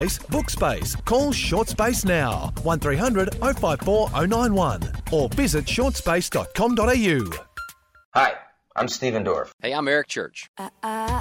Book space. Call Short Space now. 1300 054 091 or visit shortspace.com.au. Hi, I'm Stephen Dorff. Hey, I'm Eric Church.